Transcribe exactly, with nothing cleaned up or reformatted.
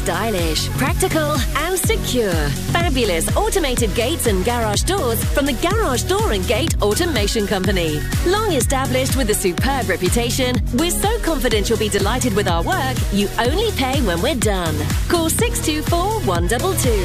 stylish, practical and secure. Fabulous automated gates and garage doors from the Garage Door and Gate Automation Company. Long established with a superb reputation, we're so confident you'll be delighted with our work, you only pay when we're done. Call six two four, one two two.